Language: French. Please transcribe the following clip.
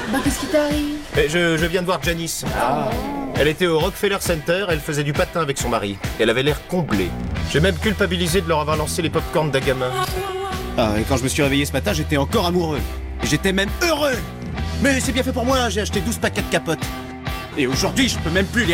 Bah, qu'est-ce qui t'arrive? Je viens de voir Janice. Elle était au Rockefeller Center, elle faisait du patin avec son mari. Elle avait l'air comblée. J'ai même culpabilisé de leur avoir lancé les pop-corns d'un gamin. Ah, et quand je me suis réveillé ce matin, j'étais encore amoureux. Et j'étais même heureux. Mais c'est bien fait pour moi, j'ai acheté 12 paquets de capotes. Et aujourd'hui, je peux même plus les